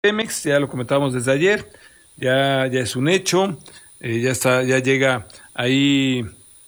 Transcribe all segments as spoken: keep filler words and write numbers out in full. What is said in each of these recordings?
Pemex, ya lo comentábamos desde ayer, ya, ya es un hecho, eh, ya está, ya llega ahí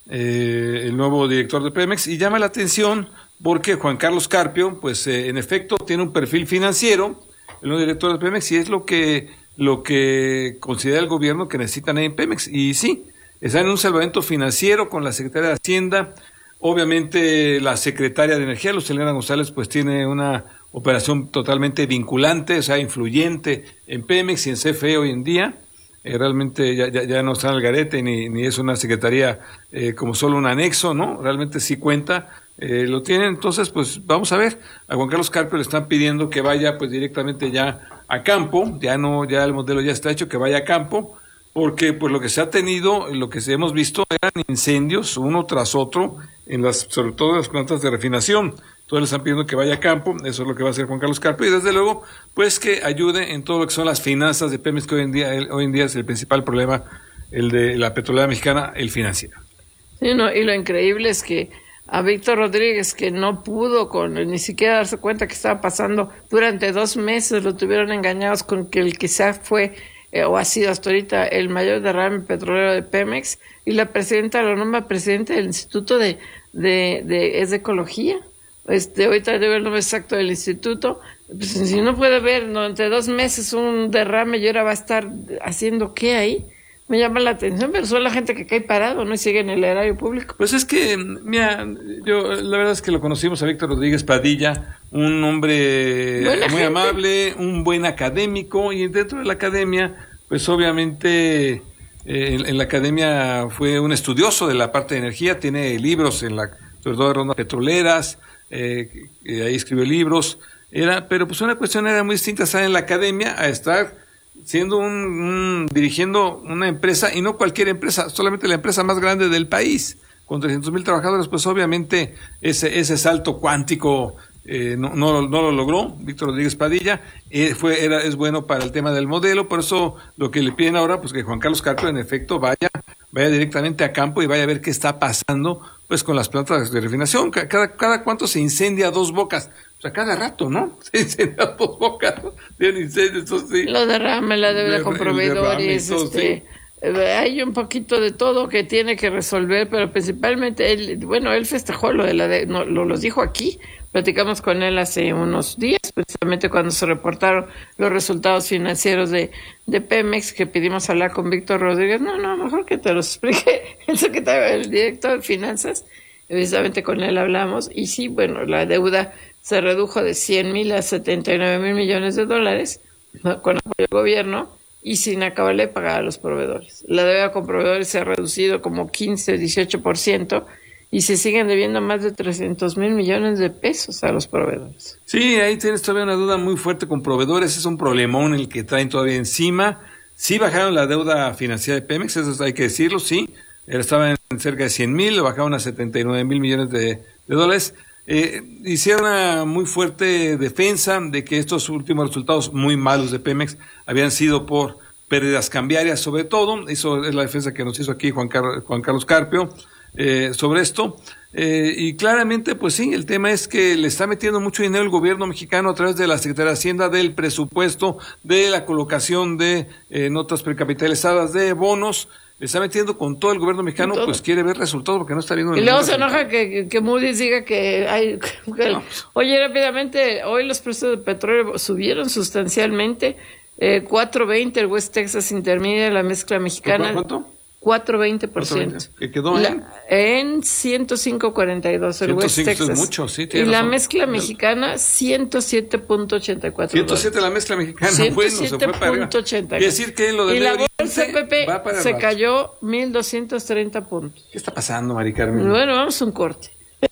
eh, el nuevo director de Pemex y llama la atención porque Juan Carlos Carpio, pues eh, en efecto tiene un perfil financiero, el nuevo director de Pemex, y es lo que, lo que considera el gobierno que necesitan ahí en Pemex, y sí, está en un salvamento financiero con la Secretaría de Hacienda. Obviamente la secretaria de Energía, Lucelena González, pues tiene una operación totalmente vinculante, o sea, influyente en Pemex y en C F E hoy en día. Eh, realmente ya, ya, ya no está en el garete ni, ni es una secretaría eh, como solo un anexo, ¿no? Realmente sí cuenta, eh, lo tienen. Entonces, pues vamos a ver. A Juan Carlos Carpio le están pidiendo que vaya pues directamente ya a campo, ya no, ya el modelo ya está hecho, que vaya a campo, porque pues lo que se ha tenido, lo que hemos visto eran incendios uno tras otro, en las, sobre todo en las plantas de refinación. Todos le están pidiendo que vaya a campo, eso es lo que va a hacer Juan Carlos Carpio, y desde luego, pues que ayude en todo lo que son las finanzas de Pemex, que hoy en día, el, hoy en día es el principal problema, el de la petrolera mexicana, el financiero. Sí, no, y lo increíble es que a Víctor Rodríguez, que no pudo con ni siquiera darse cuenta que estaba pasando durante dos meses, lo tuvieron engañados con que el quizá fue eh, o ha sido hasta ahorita el mayor derrame petrolero de Pemex, y la presidenta lo nombra presidente del Instituto de, de, de, es de Ecología. Este, ahorita debe el nombre exacto del instituto. Pues, si no puede ver durante dos meses un derrame y ahora va a estar haciendo qué ahí, me llama la atención, pero son la gente que cae parado, ¿no? Y sigue en el erario público. Pues es que, mira, yo la verdad es que lo conocimos a Víctor Rodríguez Padilla, un hombre Buena muy gente. amable, un buen académico, y dentro de la academia, pues obviamente eh, en, en la academia fue un estudioso de la parte de energía, tiene libros en la, sobre todo de rondas petroleras. Eh, eh, ahí escribió libros, era, pero pues una cuestión era muy distinta estar en la academia a estar siendo un, un dirigiendo una empresa, y no cualquier empresa, solamente la empresa más grande del país, con trescientos mil trabajadores. Pues obviamente ese ese salto cuántico eh, no, no, no lo logró Víctor Rodríguez Padilla. Eh, fue era es bueno para el tema del modelo, por eso lo que le piden ahora, pues que Juan Carlos Carpio en efecto vaya vaya directamente a campo y vaya a ver qué está pasando pues con las plantas de refinación. Cada, cada cuánto se incendia Dos Bocas, o sea, cada rato, ¿no? Se incendia Dos Bocas, ¿no? Tienen incendios, eso sí. Lo derrame, la deuda con proveedores, todo, este, sí. Hay un poquito de todo que tiene que resolver, pero principalmente él, bueno, él festejó lo de la de, no, lo los dijo aquí, platicamos con él hace unos días, precisamente cuando se reportaron los resultados financieros de, de Pemex, que pedimos hablar con Víctor Rodríguez. No, no, mejor que te los explique el secretario, el director de finanzas, precisamente con él hablamos, y sí, bueno, la deuda se redujo de cien mil a setenta y nueve mil millones de dólares, ¿no?, con apoyo del gobierno, y sin acabarle de pagar a los proveedores. La deuda con proveedores se ha reducido como quince, dieciocho por ciento, y se siguen debiendo más de trescientos mil millones de pesos a los proveedores. Sí, ahí tienes todavía una deuda muy fuerte con proveedores, es un problemón el que traen todavía encima. Sí bajaron la deuda financiera de Pemex, eso hay que decirlo, sí, estaba en cerca de cien mil, lo bajaron a setenta y nueve mil millones de, de dólares. Eh, hicieron una muy fuerte defensa de que estos últimos resultados muy malos de Pemex habían sido por pérdidas cambiarias, sobre todo. Eso es la defensa que nos hizo aquí Juan, Car- Juan Carlos Carpio eh, sobre esto. Eh, y claramente, pues sí, el tema es que le está metiendo mucho dinero el gobierno mexicano a través de la Secretaría de Hacienda, del presupuesto, de la colocación de eh, notas precapitalizadas, de bonos. Le está metiendo con todo el gobierno mexicano, pues quiere ver resultados porque no está viendo. Y luego se enoja que, que, que Moody's diga que hay... Que, no. Oye, rápidamente, hoy los precios del petróleo subieron sustancialmente, eh, cuatro veinte el West Texas Intermediate, la mezcla mexicana. ¿Cuánto? cuatro veinte por ciento. ¿Que quedó la, en? En ciento cinco cuarenta y dos el ciento cinco West Texas. Es mucho, sí, y la razón. Mezcla mexicana, ciento siete punto ochenta y cuatro. ciento siete la mezcla mexicana, ciento siete. Bueno, se fue para arriba. ochenta y cuatro. Quiere decir que lo de y la Oriente bolsa P P va para se abajo. cayó mil doscientos treinta puntos. ¿Qué está pasando, Mari Carmen? Bueno, vamos a un corte.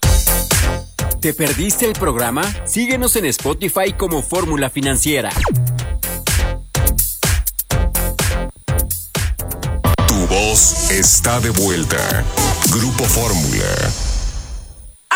¿Te perdiste el programa? Síguenos en Spotify como Fórmula Financiera. Tu voz está de vuelta. Grupo Fórmula.